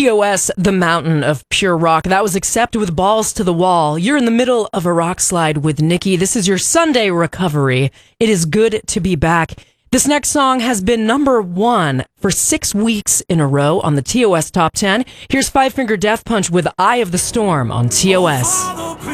TOS, The Mountain of Pure Rock. That was Accept with Balls to the Wall. You're in the middle of a rock slide with Nikki. This is your Sunday recovery. It is good to be back. This next song has been number 1 for 6 weeks in a row on the TOS Top 10. Here's Five Finger Death Punch with Eye of the Storm on TOS.